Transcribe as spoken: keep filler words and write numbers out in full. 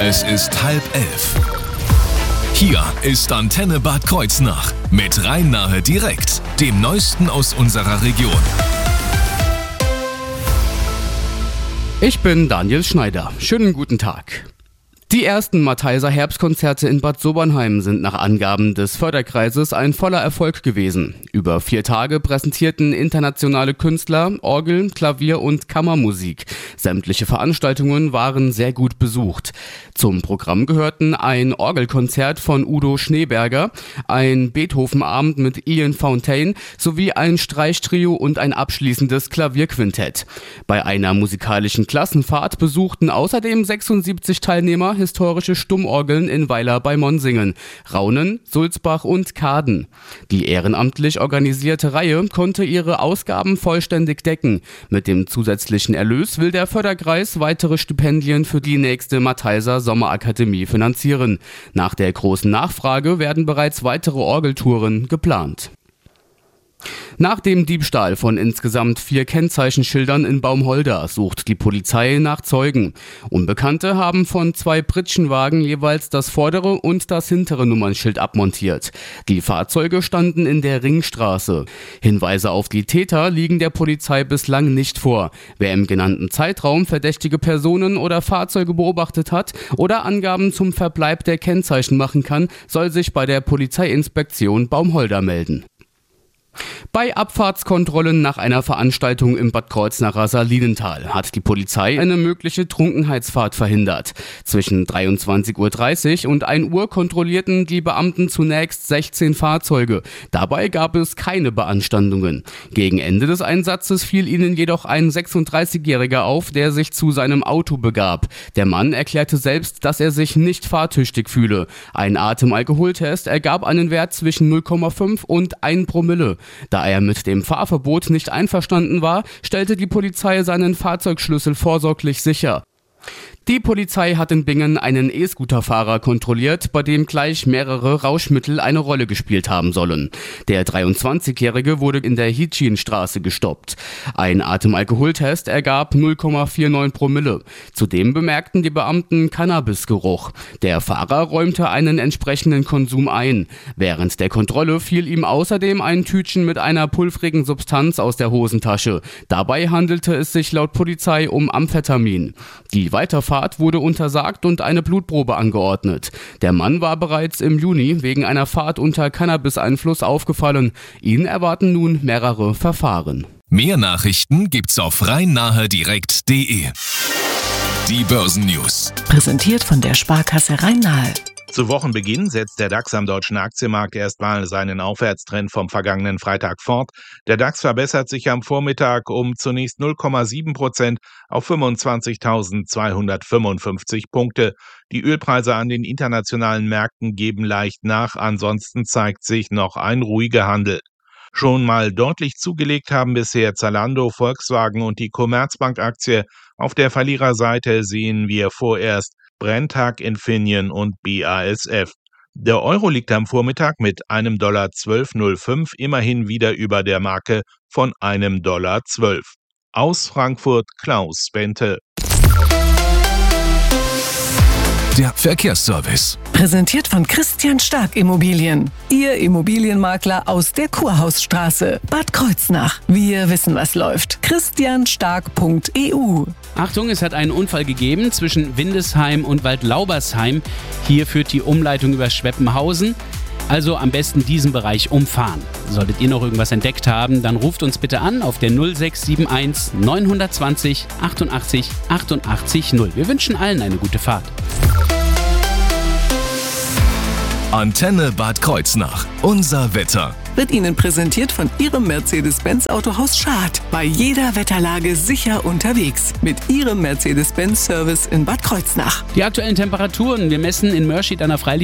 Es ist halb elf. Hier ist Antenne Bad Kreuznach mit Rhein-Nahe direkt, dem Neuesten aus unserer Region. Ich bin Daniel Schneider. Schönen guten Tag. Die ersten Matheiser Herbstkonzerte in Bad Sobernheim sind nach Angaben des Förderkreises ein voller Erfolg gewesen. Über vier Tage präsentierten internationale Künstler Orgel, Klavier und Kammermusik. Sämtliche Veranstaltungen waren sehr gut besucht. Zum Programm gehörten ein Orgelkonzert von Udo Schneeberger, ein Beethoven-Abend mit Ian Fontaine sowie ein Streichtrio und ein abschließendes Klavierquintett. Bei einer musikalischen Klassenfahrt besuchten außerdem sechsundsiebzig Teilnehmer historische Stummorgeln in Weiler bei Monsinghen, Raunen, Sulzbach und Kaden. Die ehrenamtlich organisierte Reihe konnte ihre Ausgaben vollständig decken. Mit dem zusätzlichen Erlös will der Förderkreis weitere Stipendien für die nächste Matheiser Sommerakademie finanzieren. Nach der großen Nachfrage werden bereits weitere Orgeltouren geplant. Nach dem Diebstahl von insgesamt vier Kennzeichenschildern in Baumholder sucht die Polizei nach Zeugen. Unbekannte haben von zwei Pritschenwagen jeweils das vordere und das hintere Nummernschild abmontiert. Die Fahrzeuge standen in der Ringstraße. Hinweise auf die Täter liegen der Polizei bislang nicht vor. Wer im genannten Zeitraum verdächtige Personen oder Fahrzeuge beobachtet hat oder Angaben zum Verbleib der Kennzeichen machen kann, soll sich bei der Polizeiinspektion Baumholder melden. Bei Abfahrtskontrollen nach einer Veranstaltung im Bad Kreuznacher Salinental hat die Polizei eine mögliche Trunkenheitsfahrt verhindert. Zwischen dreiundzwanzig Uhr dreißig und ein Uhr kontrollierten die Beamten zunächst sechzehn Fahrzeuge. Dabei gab es keine Beanstandungen. Gegen Ende des Einsatzes fiel ihnen jedoch ein sechsunddreißigjähriger auf, der sich zu seinem Auto begab. Der Mann erklärte selbst, dass er sich nicht fahrtüchtig fühle. Ein Atemalkoholtest ergab einen Wert zwischen null Komma fünf und ein Promille. Da er mit dem Fahrverbot nicht einverstanden war, stellte die Polizei seinen Fahrzeugschlüssel vorsorglich sicher. Die Polizei hat in Bingen einen E-Scooter-Fahrer kontrolliert, bei dem gleich mehrere Rauschmittel eine Rolle gespielt haben sollen. Der dreiundzwanzigjährige wurde in der Hitchinstraße gestoppt. Ein Atemalkoholtest ergab null Komma neunundvierzig Promille. Zudem bemerkten die Beamten Cannabisgeruch. Der Fahrer räumte einen entsprechenden Konsum ein. Während der Kontrolle fiel ihm außerdem ein Tütchen mit einer pulvrigen Substanz aus der Hosentasche. Dabei handelte es sich laut Polizei um Amphetamin. Die Weiterfahrt wurde untersagt und eine Blutprobe angeordnet. Der Mann war bereits im Juni wegen einer Fahrt unter Cannabis-Einfluss aufgefallen. Ihn erwarten nun mehrere Verfahren. Mehr Nachrichten gibt's auf rhein-nahe direkt punkt de. Die Börsennews. Präsentiert von der Sparkasse Rhein-Nahe. Zu Wochenbeginn setzt der DAX am deutschen Aktienmarkt erstmal seinen Aufwärtstrend vom vergangenen Freitag fort. Der DAX verbessert sich am Vormittag um zunächst null Komma sieben Prozent auf fünfundzwanzigtausendzweihundertfünfundfünfzig Punkte. Die Ölpreise an den internationalen Märkten geben leicht nach, ansonsten zeigt sich noch ein ruhiger Handel. Schon mal deutlich zugelegt haben bisher Zalando, Volkswagen und die Commerzbank-Aktie. Auf der Verliererseite sehen wir vorerst Brenntag, Infineon und B A S F. Der Euro liegt am Vormittag mit einem Dollar zwölf Komma null fünf immerhin wieder über der Marke von einem Dollar zwölf. Aus Frankfurt Klaus Bente. Der Verkehrsservice. Präsentiert von Christian Stark Immobilien. Ihr Immobilienmakler aus der Kurhausstraße. Bad Kreuznach. Wir wissen, was läuft. christian stark punkt e u. Achtung, es hat einen Unfall gegeben zwischen Windesheim und Waldlaubersheim. Hier führt die Umleitung über Schweppenhausen. Also am besten diesen Bereich umfahren. Solltet ihr noch irgendwas entdeckt haben, dann ruft uns bitte an auf der null sechs sieben eins neun zwei null achtundachtzig achtundachtzig null. Wir wünschen allen eine gute Fahrt. Antenne Bad Kreuznach. Unser Wetter. Wird Ihnen präsentiert von Ihrem Mercedes-Benz Autohaus Schad. Bei jeder Wetterlage sicher unterwegs. Mit Ihrem Mercedes-Benz Service in Bad Kreuznach. Die aktuellen Temperaturen, wir messen in Mörschid an der Freilichtbahn